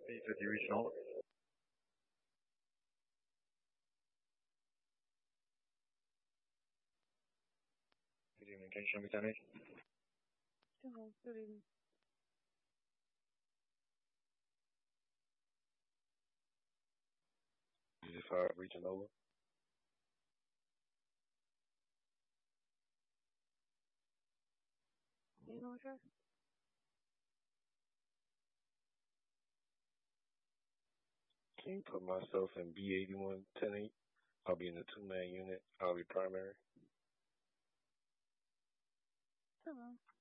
Hey, you reached out. Good evening. Can you show me Danny? Hello, good evening. Is it 5 reaching over? Email address? Can you put myself in B81 10-8? I'll be in the two-man unit. I'll be primary. Hello.